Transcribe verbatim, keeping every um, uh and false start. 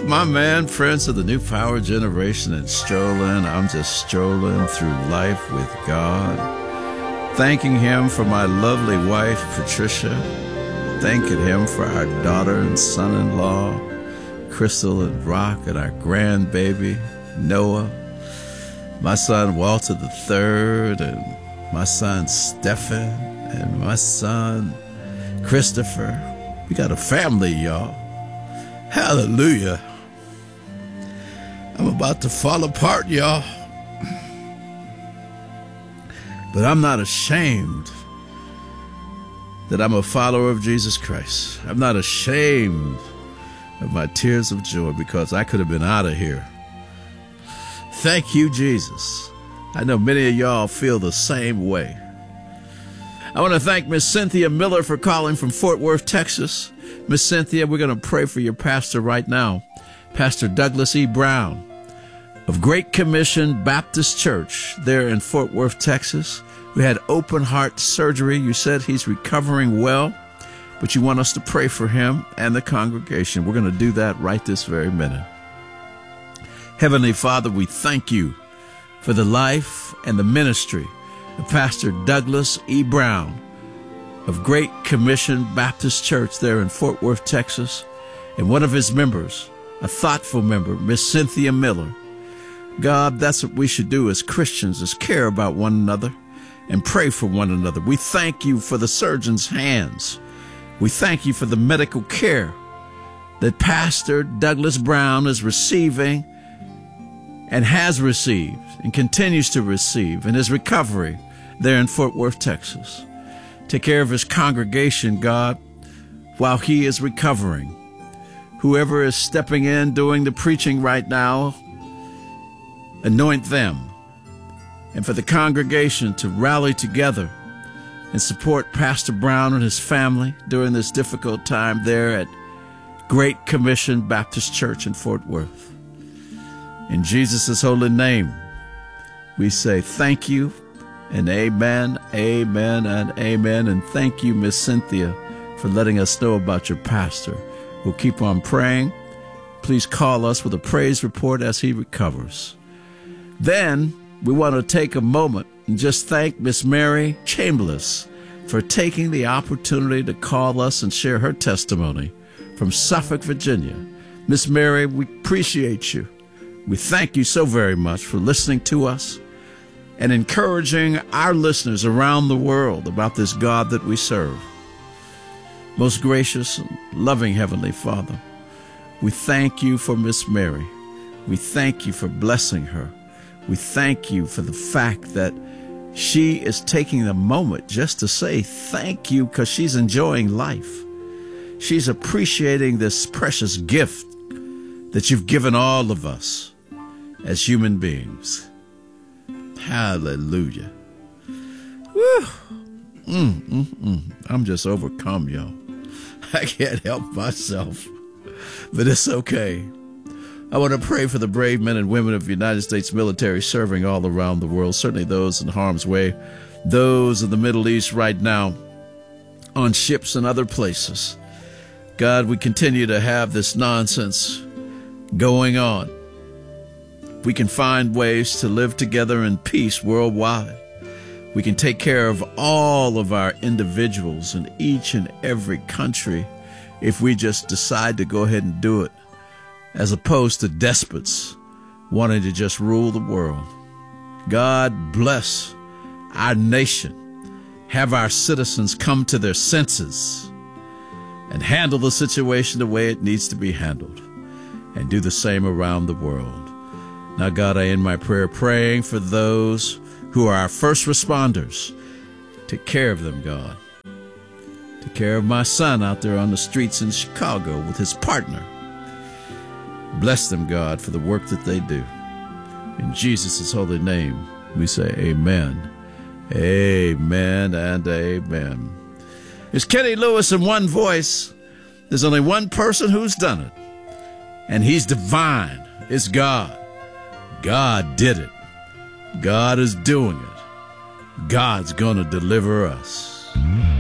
my man, Prince of the New Power Generation, and strolling. I'm just strolling through life with God, thanking Him for my lovely wife, Patricia, thanking Him for our daughter and son-in-law, Crystal and Rock, and our grandbaby, Noah, my son, Walter the Third, and my son, Stephen, and my son, Christopher. We got a family, y'all. Hallelujah. I'm about to fall apart, y'all. But I'm not ashamed that I'm a follower of Jesus Christ. I'm not ashamed of my tears of joy because I could have been out of here. Thank you, Jesus. I know many of y'all feel the same way. I want to thank Miss Cynthia Miller for calling from Fort Worth, Texas. Miss Cynthia, we're going to pray for your pastor right now, Pastor Douglas E. Brown of Great Commission Baptist Church there in Fort Worth, Texas. We had open heart surgery. You said he's recovering well, but you want us to pray for him and the congregation. We're going to do that right this very minute. Heavenly Father, we thank you for the life and the ministry of Pastor Douglas E. Brown of Great Commission Baptist Church there in Fort Worth, Texas, and one of his members, a thoughtful member, Miss Cynthia Miller. God, that's what we should do as Christians, is care about one another and pray for one another. We thank you for the surgeon's hands. We thank you for the medical care that Pastor Douglas Brown is receiving and has received and continues to receive in his recovery there in Fort Worth, Texas. Take care of his congregation, God, while he is recovering. Whoever is stepping in, doing the preaching right now, anoint them. And for the congregation to rally together and support Pastor Brown and his family during this difficult time there at Great Commission Baptist Church in Fort Worth. In Jesus' holy name, we say thank you and amen, amen, and amen. And thank you, Miss Cynthia, for letting us know about your pastor. We'll keep on praying. Please call us with a praise report as he recovers. Then we want to take a moment and just thank Miss Mary Chambliss for taking the opportunity to call us and share her testimony from Suffolk, Virginia. Miss Mary, we appreciate you. We thank you so very much for listening to us and encouraging our listeners around the world about this God that we serve. Most gracious and loving Heavenly Father, we thank you for Miss Mary. We thank you for blessing her. We thank you for the fact that she is taking the moment just to say thank you because she's enjoying life. She's appreciating this precious gift that you've given all of us as human beings. Hallelujah. Woo. Mm, mm, mm. I'm just overcome, y'all. I can't help myself, but it's okay. I want to pray for the brave men and women of the United States military serving all around the world, certainly those in harm's way, those in the Middle East right now, on ships and other places. God, we continue to have this nonsense going on. We can find ways to live together in peace worldwide. We can take care of all of our individuals in each and every country if we just decide to go ahead and do it, as opposed to despots wanting to just rule the world. God bless our nation. Have our citizens come to their senses and handle the situation the way it needs to be handled, and do the same around the world. Now, God, I end my prayer praying for those who are our first responders. Take care of them, God. Take care of my son out there on the streets in Chicago with his partner. Bless them, God, for the work that they do. In Jesus' holy name, we say amen, amen, and amen. It's Kenny Lewis in one voice. There's only one person who's done it, and he's divine. It's God. God did it. God is doing it. God's going to deliver us.